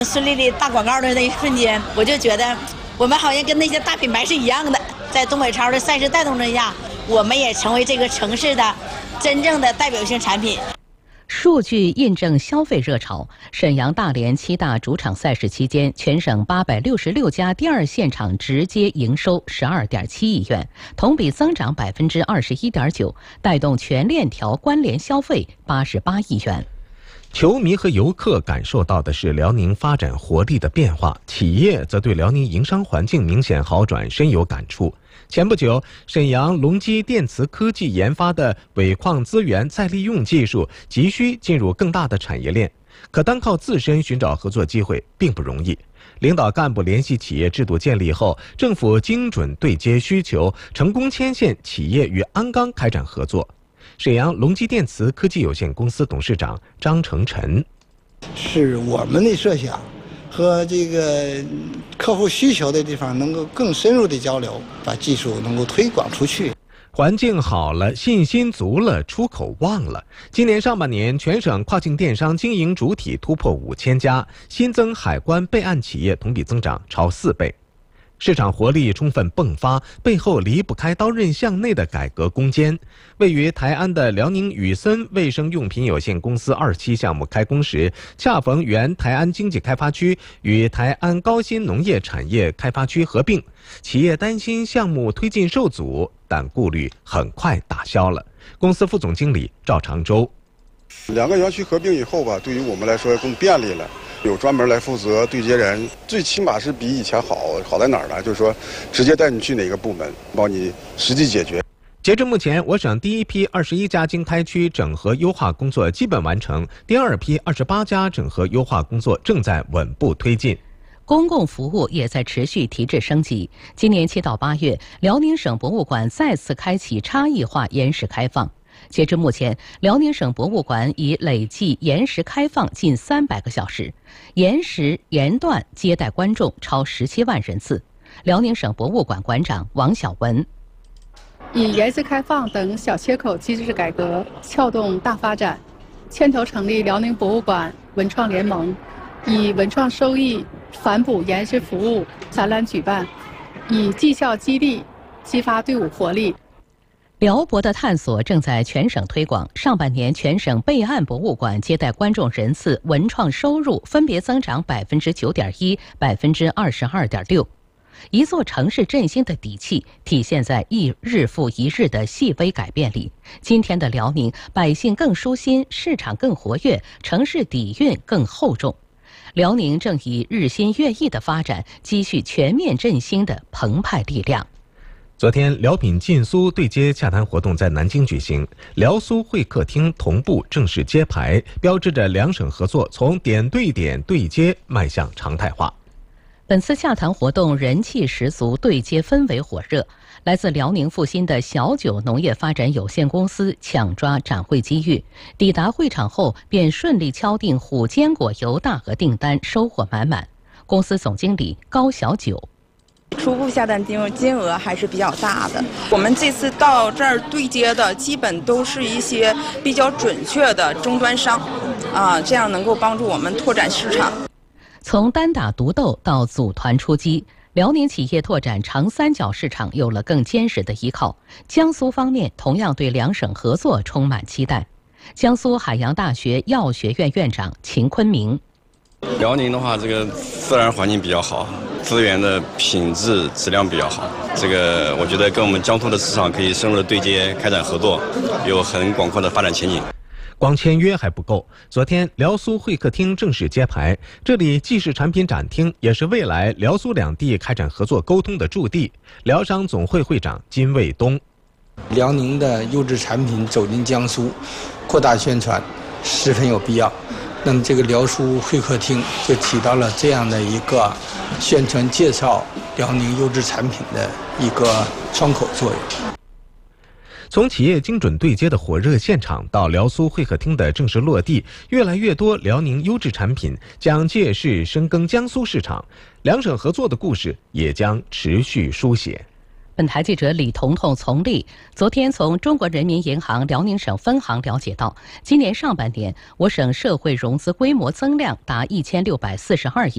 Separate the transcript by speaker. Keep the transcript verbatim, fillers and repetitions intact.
Speaker 1: 顺利的大广告的那一瞬间，我就觉得我们好像跟那些大品牌是一样的。在东北超的赛事带动之下，我们也成为这个城市的真正的代表性产品。
Speaker 2: 数据印证消费热潮。沈阳、大连七大主场赛事期间，全省八百六十六家第二现场直接营收十二点七亿元，同比增长百分之二十一点九，带动全链条关联消费八十八亿元。
Speaker 3: 球迷和游客感受到的是辽宁发展活力的变化，企业则对辽宁营商环境明显好转深有感触。前不久，沈阳隆基电磁科技研发的尾矿资源再利用技术急需进入更大的产业链，可单靠自身寻找合作机会并不容易。领导干部联系企业制度建立后，政府精准对接需求，成功牵线企业与鞍钢开展合作。沈阳隆基电磁科技有限公司董事长张成晨：
Speaker 4: 是我们的设想和这个客户需求的地方能够更深入的交流，把技术能够推广出去。
Speaker 3: 环境好了，信心足了，出口旺了。今年上半年，全省跨境电商经营主体突破五千家，新增海关备案企业同比增长超四倍。市场活力充分迸发，背后离不开刀刃向内的改革攻坚。位于台安的辽宁宇森卫生用品有限公司二期项目开工时，恰逢原台安经济开发区与台安高新农业产业开发区合并，企业担心项目推进受阻，但顾虑很快打消了。公司副总经理赵长洲：
Speaker 5: 两个园区合并以后吧，对于我们来说更便利了。有专门来负责对接人，最起码是比以前好。好在哪儿呢？就是说，直接带你去哪个部门，帮你实际解决。
Speaker 3: 截至目前，我省第一批二十一家经开区整合优化工作基本完成，第二批二十八家整合优化工作正在稳步推进。
Speaker 2: 公共服务也在持续提质升级。今年七到八月，辽宁省博物馆再次开启差异化延时开放。截至目前，辽宁省博物馆已累计延时开放近三百个小时，延时延段接待观众超十七万人次。辽宁省博物馆馆长王晓文：
Speaker 6: 以延时开放等小切口机制改革撬动大发展，牵头成立辽宁博物馆文创联盟，以文创收益反哺延时服务，展览举办，以绩效激励激发队伍活力。
Speaker 2: 辽博的探索正在全省推广。上半年，全省备案博物馆接待观众人次、文创收入分别增长百分之九点一、百分之二十二点六。一座城市振兴的底气体现在一日复一日的细微改变里。今天的辽宁，百姓更舒心，市场更活跃，城市底蕴更厚重。辽宁正以日新月异的发展，积蓄全面振兴的澎湃力量。
Speaker 3: 昨天，辽品晋苏对接洽谈活动在南京举行，辽苏会客厅同步正式揭牌，标志着两省合作从点对点对接迈向常态化。
Speaker 2: 本次洽谈活动人气十足，对接氛围火热。来自辽宁阜新的小九农业发展有限公司抢抓展会机遇，抵达会场后便顺利敲定虎坚果油大额订单，收获满满。公司总经理高小九：
Speaker 7: 初步下单金金额还是比较大的。我们这次到这儿对接的基本都是一些比较准确的终端商，啊，这样能够帮助我们拓展市场。
Speaker 2: 从单打独斗到组团出击，辽宁企业拓展长三角市场有了更坚实的依靠。江苏方面同样对两省合作充满期待。江苏海洋大学药学院院长秦坤明：
Speaker 8: 辽宁的话，这个自然环境比较好，资源的品质质量比较好，这个我觉得跟我们江苏的市场可以深入的对接开展合作，有很广阔的发展前景。
Speaker 3: 光签约还不够，昨天辽苏会客厅正式揭牌，这里既是产品展厅，也是未来辽苏两地开展合作沟通的驻地。辽商总会会长金卫东：
Speaker 9: 辽宁的优质产品走进江苏，扩大宣传十分有必要。那么这个辽苏会客厅就起到了这样的一个宣传介绍辽宁优质产品的一个窗口作用。
Speaker 3: 从企业精准对接的火热现场到辽苏会客厅的正式落地，越来越多辽宁优质产品将借势深耕江苏市场，两省合作的故事也将持续书写。
Speaker 2: 本台记者李彤彤从丽昨天从中国人民银行辽宁省分行了解到，今年上半年我省社会融资规模增量达一千六百四十二亿。